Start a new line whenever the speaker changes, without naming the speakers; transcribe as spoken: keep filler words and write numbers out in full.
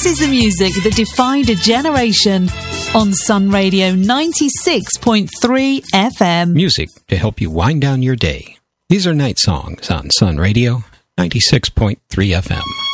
This is the music that defined a generation on Sun Radio ninety-six point three F M.
Music to help you wind down your day. These are Night Songs on Sun Radio ninety-six point three F M.